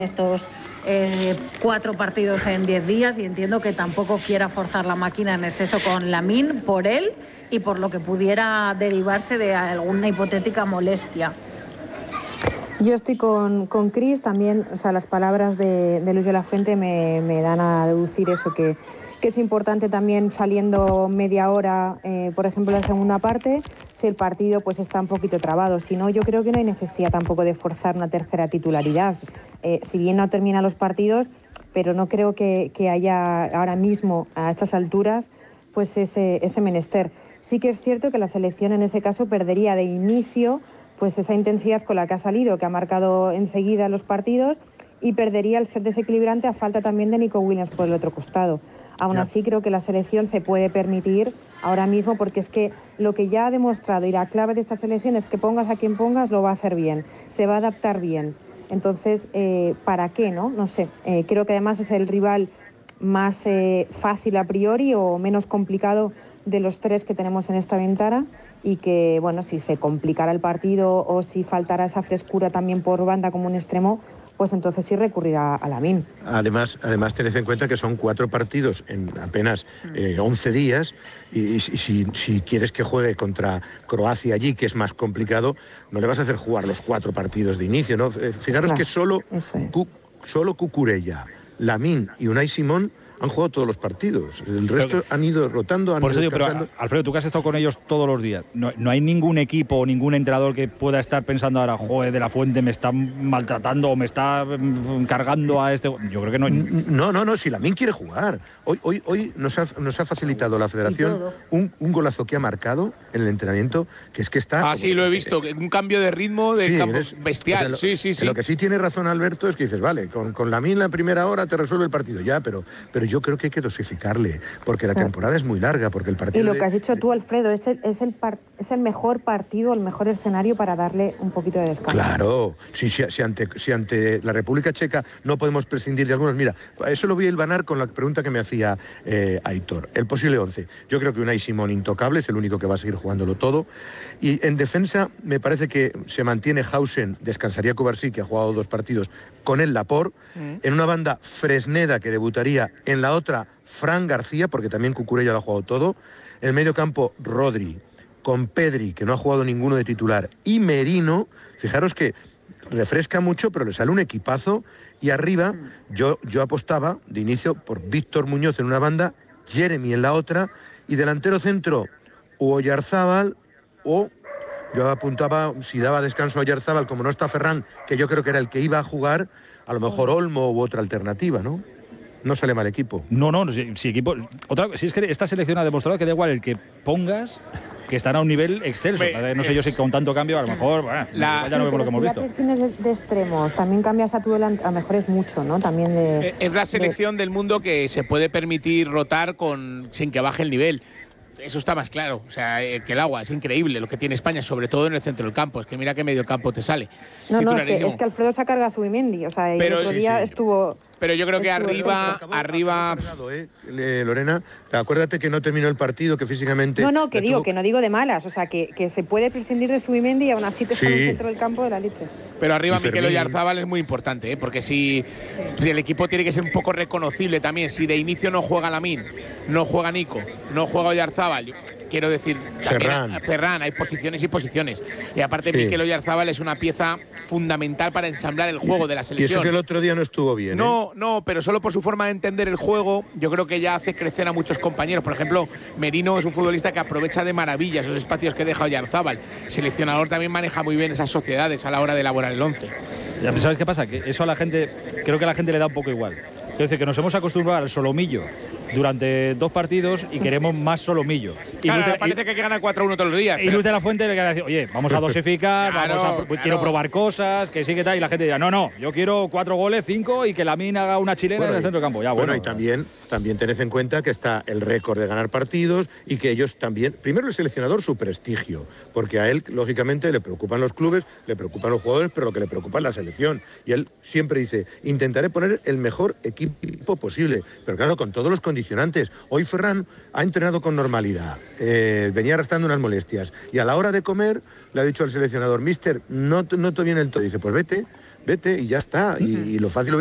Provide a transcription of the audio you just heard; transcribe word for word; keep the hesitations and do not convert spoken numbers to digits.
estos eh, cuatro partidos en diez días y entiendo que tampoco quiera forzar la máquina en exceso con Lamine por él y por lo que pudiera derivarse de alguna hipotética molestia. Yo estoy con, con Cris también, o sea, las palabras de, de Luis de la Fuente me, me dan a deducir eso, que, que es importante también saliendo media hora, eh, por ejemplo, la segunda parte, si el partido pues está un poquito trabado. Si no, yo creo que no hay necesidad tampoco de forzar una tercera titularidad. Eh, si bien no terminan los partidos, pero no creo que, que haya ahora mismo, a estas alturas, pues ese, ese menester. Sí que es cierto que la selección en ese caso perdería de inicio pues esa intensidad con la que ha salido, que ha marcado enseguida los partidos, y perdería el ser desequilibrante a falta también de Nico Williams por el otro costado. Aún ya. así creo que la selección se puede permitir ahora mismo, porque es que lo que ya ha demostrado y la clave de esta selección es que pongas a quien pongas lo va a hacer bien, se va a adaptar bien. Entonces, eh, ¿para qué, no? No sé, eh, creo que además es el rival más eh, fácil a priori o menos complicado de los tres que tenemos en esta ventana, y que, bueno, si se complicara el partido o si faltara esa frescura también por banda como un extremo, pues entonces sí recurrirá a Lamine. Además, además tened en cuenta que son cuatro partidos en apenas eh, once días, y, y, y si, si quieres que juegue contra Croacia allí, que es más complicado, no le vas a hacer jugar los cuatro partidos de inicio, ¿no? Fijaros claro, que solo, es. Cu, solo Cucurella, Lamine y Unai Simón han jugado todos los partidos. El resto pero, han ido rotando, han por ido eso digo, pero, Alfredo, tú que has estado con ellos todos los días, no, no hay ningún equipo o ningún entrenador que pueda estar pensando ahora, joder, de la Fuente me está maltratando o me está cargando a este... Yo creo que no hay... No, no, no, si Lamine quiere jugar. Hoy, hoy, hoy nos, ha, nos ha facilitado la Federación un, un golazo que ha marcado en el entrenamiento, que es que está... Ah, sí, lo he visto, un cambio de ritmo de sí, campo eres, bestial, o sea, lo, sí, sí, sí. Lo que sí tiene razón Alberto es que dices, vale, con, con Lamine la primera hora te resuelve el partido, ya, pero, pero yo creo que hay que dosificarle, porque la temporada es muy larga, porque el partido... Y lo que de, has dicho tú, Alfredo, es el, es, el par, es el mejor partido, el mejor escenario para darle un poquito de descanso. Claro, si, si, si, ante, si ante la República Checa no podemos prescindir de algunos... Mira, eso lo voy a hilvanar con la pregunta que me hacía eh, Aitor. El posible once. Yo creo que Unai Simón intocable, es el único que va a seguir jugándolo todo. Y en defensa me parece que se mantiene Hausen, descansaría Kovacic, que ha jugado dos partidos, con el Laporte. Mm. En una banda, Fresneda, que debutaría. En la otra, Fran García, porque también Cucurella lo ha jugado todo. En el medio campo, Rodri, con Pedri, que no ha jugado ninguno de titular, y Merino. Fijaros que refresca mucho, pero le sale un equipazo. Y arriba, yo, yo apostaba de inicio por Víctor Muñoz en una banda, Jeremy en la otra, y delantero centro, o Oyarzábal, o yo apuntaba, si daba descanso a Oyarzábal, como no está Ferran, que yo creo que era el que iba a jugar, a lo mejor Olmo u otra alternativa, ¿no? No sale mal equipo. No, no, si, si equipo... Otra, si es que esta selección ha demostrado que da igual el que pongas, que están a un nivel excelso. Me, no sé es, yo si con tanto cambio, a lo mejor, bueno, la, ya no vemos lo que hemos visto. Las selecciones de, de extremos, también cambias a tu delante, a lo mejor es mucho, ¿no? También de... Es la selección de... del mundo que se puede permitir rotar con sin que baje el nivel. Eso está más claro, o sea, que el agua es increíble lo que tiene España, sobre todo en el centro del campo. Es que mira qué medio campo te sale. No, no, es que, es que Alfredo se ha cargado a Zubimendi, o sea, pero, el otro día sí, sí. estuvo... Pero yo creo que arriba, acabó, arriba... Acabó cargado, ¿eh? Lorena, acuérdate que no terminó el partido, que físicamente... No, no, que digo, tuvo... que no digo de malas, o sea, que, que se puede prescindir de Zubimendi y aún así te sí. está en el centro del campo de la leche. Pero arriba Mikel Oyarzábal es muy importante, ¿eh? Porque si, si el equipo tiene que ser un poco reconocible también, si de inicio no juega Lamine, no juega Nico, no juega Oyarzábal... Quiero decir, Ferran. Ferran, hay posiciones y posiciones. Y aparte, sí. Mikel Oyarzábal es una pieza fundamental para ensamblar el juego de la selección. Y eso que el otro día no estuvo bien. No, ¿eh? no, pero solo por su forma de entender el juego, yo creo que ya hace crecer a muchos compañeros. Por ejemplo, Merino es un futbolista que aprovecha de maravilla esos espacios que deja Oyarzábal. El seleccionador también maneja muy bien esas sociedades a la hora de elaborar el once. ¿Sabes qué pasa? Que eso a la gente, creo que a la gente le da un poco igual. Es decir, que nos hemos acostumbrado al solomillo durante dos partidos y queremos más solomillo. Y claro, Luis de, parece y, que hay que ganar cuatro uno todos los días. Y pero... Luis de la Fuente le quiere decir, oye, vamos a dosificar, claro, vamos a, claro. quiero probar cosas, que sí, que tal. Y la gente dirá, no, no, yo quiero cuatro goles, cinco y que Lamine haga una chilena bueno, en el centro del campo. Ya, bueno, bueno, y también, también tened en cuenta que está el récord de ganar partidos y que ellos también, primero el seleccionador, su prestigio, porque a él, lógicamente, le preocupan los clubes, le preocupan los jugadores, pero lo que le preocupa es la selección. Y él siempre dice, intentaré poner el mejor equipo posible, pero claro, con todos los condicionantes. Hoy Ferran ha entrenado con normalidad, eh, venía arrastrando unas molestias y a la hora de comer le ha dicho al seleccionador, mister, no, no te viene el todo. Dice, pues vete, vete y ya está. Y, y lo fácil